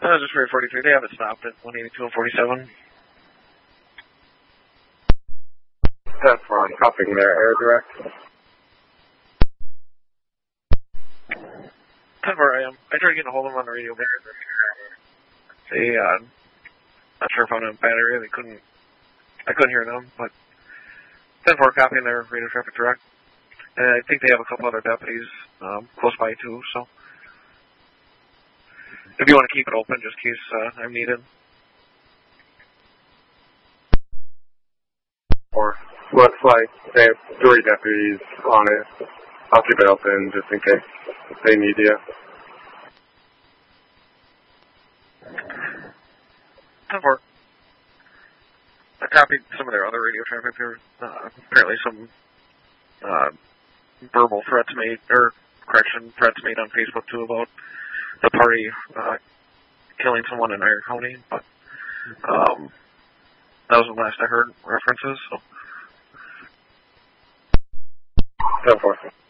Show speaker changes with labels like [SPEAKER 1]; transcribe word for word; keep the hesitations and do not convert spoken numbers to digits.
[SPEAKER 1] Uh, just for forty-three, they have it stopped at one eighty-two and forty-seven.
[SPEAKER 2] That's wrong. Copying there, Air Direct.
[SPEAKER 1] ten four, I am. I tried getting a hold of them on the radio, but they, uh, not sure if I'm on a battery. They couldn't, I couldn't hear them, but ten four copying their radio traffic direct. And I think they have a couple other deputies um, close by too, so if you want to keep it open, just in case uh, I'm needed.
[SPEAKER 2] Or looks like they have three deputies on it. I'll keep it open just in case they need you.
[SPEAKER 1] ten four. I copied some of their other radio traffic. There uh, apparently some uh, verbal threats made, or correction, threats made on Facebook too about the party uh, killing someone in Iron County. But um, that was the last I heard references. So.
[SPEAKER 2] ten four.